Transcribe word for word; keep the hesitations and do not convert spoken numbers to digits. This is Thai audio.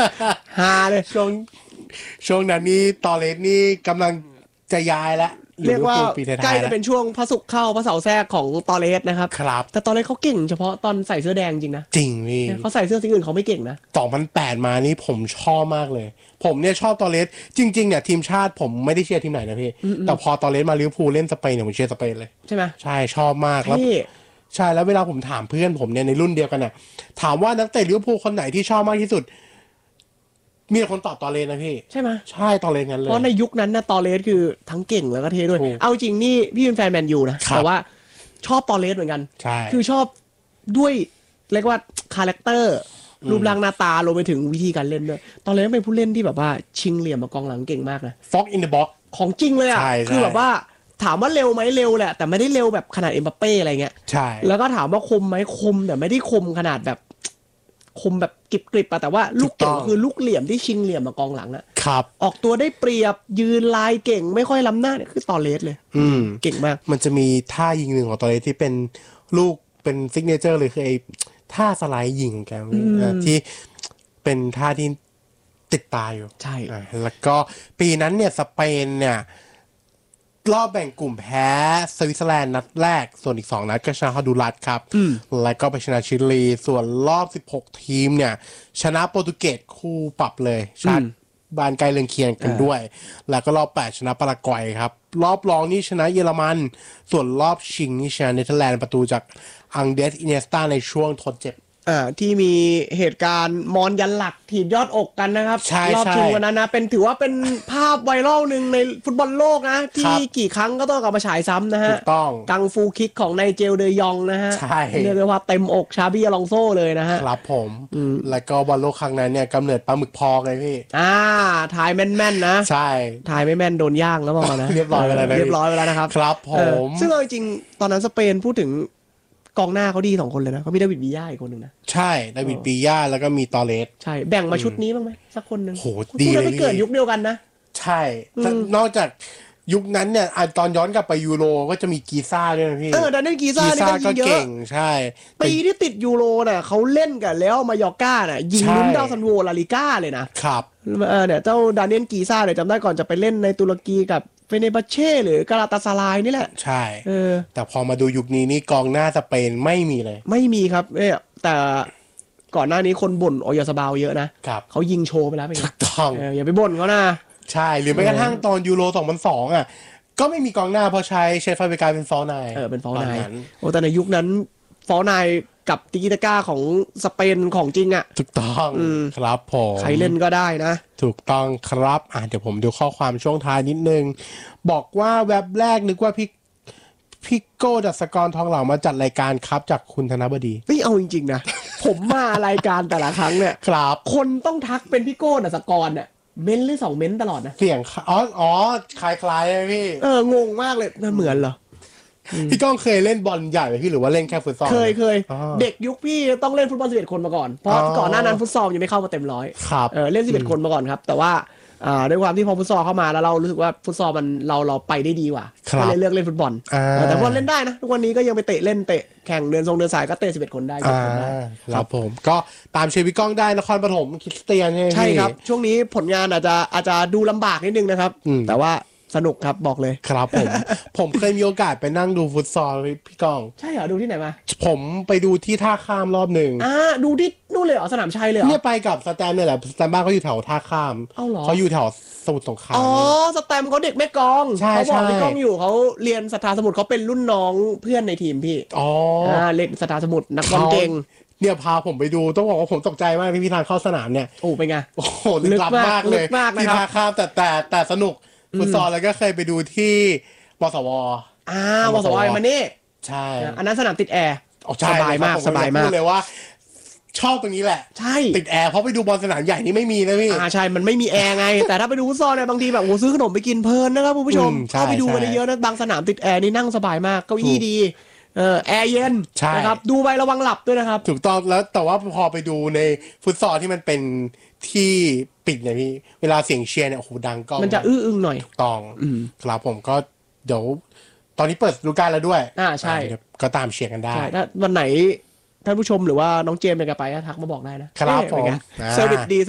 ฮาเลยช่วงช่วงนั้นนี่ตอเลสนี่กำลังจะย้ายแล้วเรียกว่าใกล้จะเป็เป็นช่วงพระศุกร์เข้าพระเสาร์แทรกของตอเลสนะครับครับแต่ตอเลสเขาเก่งเฉพาะตอนใส่เสื้อแดงจริงนะจริงพี่เขาใส่เสื้อสีอื่นเขาไม่เก่งนะสองพันแปดมานี่ผมชอบมากเลยผมเนี่ยชอบตอเลสจริงๆเนี่ยทีมชาติผมไม่ได้เชียร์ทีมไหนนะพี่แต่พอตอเลสมาลิเวอร์พูลเล่นสเปนเนี่ยผมเชียร์สเปนเลยใช่ไหมใช่ชอบมากแล้วใช่แล้วเวลาผมถามเพื่อนผมเนี่ยในรุ่นเดียวกันน่ะถามว่านักเตะลิเวอร์พูลคนไหนที่ชอบมากที่สุดมีคนตอบตอเลสนะพี่ใช่ไหมใช่ตอเลสงั้นเลยเพราะในยุคนั้นนะตอเลสคือทั้งเก่งแล้วก็เท่ด้วยเอาจริงนี่พี่เป็นแฟนแมนยูนะแต่ว่าชอบตอเลสเหมือนกันใช่คือชอบด้วยเรียกว่าคาแรคเตอร์รูปร่างหน้าตารวมไปถึงวิธีการเล่นด้วยตอเลสเป็นผู้เล่นที่แบบว่าชิงเหลี่ยมมากองหลังเก่งมากนะฟ็อกอินเดอะบ็อกของจริงเลยอ่ะคือแบบว่าถามว่าเร็วไหมเร็วแหละแต่ไม่ได้เร็วแบบขนาดเอ็มบัปเป้อะไรเงี้ยใช่แล้วก็ถามว่าคมไหมคมแต่ไม่ได้คมขนาดแบบคมแบบกริบกริบอะแต่ว่าลูกเก่งคือลูกเหลี่ยมที่ชิงเหลี่ยมมากองหลังอะครับออกตัวได้เปรียบยืนลายเก่งไม่ค่อยล้ำหน้าเนี่ยคือตอเลสเลยอืมเก่งมากมันจะมีท่ายิงหนึ่งของตอเลสที่เป็นลูกเป็นซิกเนเจอร์เลยคือไอ้ท่าสไลด์ยิงแกที่เป็นท่าที่ติดตาอยู่ใช่แล้วก็ปีนั้นเนี่ยสเปนเนี่ยรอบแบ่งกลุ่มแพ้สวิตเซอร์แลนด์นัดแรกส่วนอีกสองนัดก็ชนะฮอนดูรัสครับแล้วก็ไปชนะชิลีส่วนรอบสิบหกทีมเนี่ยชนะโปรตุเกสคู่ปรับเลยชาติบ้านใกล้เรือนเคียงกันด้วยแล้วก็รอบแปดชนะปารากวัยครับรอบรองนี่ชนะเยอรมันส่วนรอบชิงนี่ชนะเนเธอร์แลนด์ประตูจากอังเดรสอินเนสตาในช่วงทดเจ็บอ่าที่มีเหตุการณ์มอนยันหลักถีบยอดอกกันนะครับรอบชิงวันนั้นนะเป็นถือว่าเป็นภาพไวรัลหนึ่งในฟุตบอลโลกนะที่กี่ครั้งก็ต้องกลับมาฉายซ้ำนะฮะถูกต้องกังฟูคิกของไนเจลเดยองนะฮะใช่เรียกได้ว่าเต็มอกชาบี้อลองโซ่เลยนะฮะครับผมแล้วก็บอลโลกครั้งนั้นเนี่ยกำเนิดปลาหมึกพองไงพี่อ่าถ่ายแม่นๆนะใช่ถ่ายไม่แม่นโดนย่างแล้วบอกนะเรียบร้อยไปแล้วเรียบร้อยไปแล้วนะครับครับผมซึ่งเอาจริงตอนนั้นสเปนพูดถึงกองหน้าเขาดีสองคนเลยนะเขามีดาวิดบีย่าอีกคนหนึ่งนะใช่ดาวิดบีย่าแล้วก็มีตอเลสใช่แบ่งมาชุดนี้บ้างไหมสักคนหนึ่งโหดีเลยไม่เกิดยุคเดียวกันนะใช่นอกจากยุคนั้นเนี่ยตอนย้อนกลับไปยูโรก็จะมีกีซ่าด้วยนะพี่เออดันเน่นกีซ่านี่ก็เก่งใช่ปีที่ติดยูโรน่ะเขาเล่นกันแล้วมายอร์ก้าน่ะยิงลุ้นดาวซันโวลาลิก้าเลยนะครับเออเนี่ยเจ้าดานเน่นกีซ่าเนี่ยจำได้ก่อนจะไปเล่นในตุรกีกับเฟเนบัเช่หรือกาลาตาซารายนี่แหละใช่เออแต่พอมาดูยุคนี้นี่กองหน้าสเปนไม่มีเลยไม่มีครับเนี่ยแต่ก่อนหน้านี้คนบ่นออยซาบาวเยอะนะเขายิงโชว์ไปแล้วไปถูกต้องอย่าไปบ่นเขานะใช่หรือแม้กระทั่งตอนยูโรสองพันสองอ่ะก็ไม่มีกองหน้าเพราะใช้เชฟฟาเบกาเป็นฟอลไนเออเป็นฟอลไนโอ้แต่ในยุคนั้นฟอลไนกับติกิตาก้าของสเปนของจริงอ่ะถูกต้องครับผมใครเล่นก็ได้นะถูกต้องครับอ่ะเดี๋ยวผมดูข้อความช่วงท้ายนิดนึงบอกว่าแว็บแรกนึกว่าพี่พี่โก้ดัสกรทองเหล่ามาจัดรายการครับจากคุณธนบดีไม่เอาจริงๆนะ ผมมารายการแต่ละครั้งเนี่ยครับคนต้องทักเป็นพี่โก้ดัสกรเนี่ยเม้นหรือสองเม้นตลอดนะเสียงอ๋ออ๋อคล้ายๆเลยพี่เอองงมากเลยน่าเหมือนเหรอพี่ก้องเคยเล่นบอลใหญ่ไหมพี่หรือว่าเล่นแค่ฟุตซอลเคยเคยเด็กยุคพี่ต้องเล่นฟุตบอลสิบเอ็ดคนมาก่อนเพราะก่อนหน้านั้นฟุตซอลยังไม่เข้ามาเต็มร้อยครับเออเล่นสิบเอ็ดคนมาก่อนครับแต่ว่าอ่าด้วยความที่พอฟุตซอลเข้ามาแล้วเรารู้สึกว่าฟุตซอลมันเราเราไปได้ดีกว่าก็เลยเลือกเล่นฟุตบอลแต่บอลเล่นได้นะทุกวันนี้ก็ยังไปเตะเล่นเตะแข่งเดินทรงเดินสายก็เตะสิบเอ็ดคนได้ครับผมก็ตามเชียร์พี่ก้องได้นครปฐมคริสเตียนใช่ครับช่วงนี้ผลงานอาจจะอาจจะดูลำบากนิดนึงนะครับแต่ว่าสนุกครับบอกเลยครับผมผมเคยมีโอกาสไปนั่งดูฟุตซอลพี่ก้องใช่เหรอดูที่ไหนมาผมไปดูที่ท่าข้ามรอบหนึ่งอ่าดูที่นู่นเลยเหรอสนามชัยเลยเหรอเนี่ยไปกับสแตมเนี่ยแหละสแตมบ้านเขาอยู่แถวท่าข้ามเขาอยู่แถวสมุทรสงครามอ๋อสแตมเขาเด็กแม่กลองเขาบอกพี่ก้องอยู่เขาเรียนสถาสมุทรเขาเป็นรุ่นน้องเพื่อนในทีมพี่อ๋อเล่นสถาสมุทรนักบอลเก่งเนี่ยพาผมไปดูต้องบอกว่าผมตกใจมากที่พี่ทางเข้าสนามเนี่ยโอ้เป็นไงโอ้โหลึกมากเลยที่ท่าข้ามแต่แต่แต่สนุกฟุตซอลแล้วก็เคยไปดูที่วสวอ่าวสวมานี่ใช่อันนั้นสนามติดแอร์สบายมากสบายมากเลยว่าชอบตรงนี้แหละใช่ติดแอร์เพราะไปดูบอลสนามใหญ่นี่ไม่มีนะพี่อ่าใช่มันไม่มีแอร์ไงแต่ถ้าไปดูฟุตซอลเนี่ยบางทีแบบโอ้ซื้อขนมไปกินเพลินนะครับคุณผู้ชมเข้าไปดูกันเยอะนะบางสนามติดแอร์นี่นั่งสบายมากเก้าอี้ดีเออแอร์เย็นนะครับดูไประวังหลับด้วยนะครับถูกต้องแล้วแต่ว่าพอไปดูในฟุตซอลที่มันเป็นที่ปิดเนี่ยพี่เวลาเสียงเชียร์เนี่ยโอ้โหดังก็มันจะอื้ออึงหน่อยถูกต้องครับผมก็เดี๋ยวตอนนี้เปิดฤดูกาลแล้วด้วยอ่าใช่ก็ตามเชียร์กันได้ถ้าวันไหนท่านผู้ชมหรือว่าน้องเจมส์อยากไปทักมาบอกได้นะครับผมเซอร์วิสดี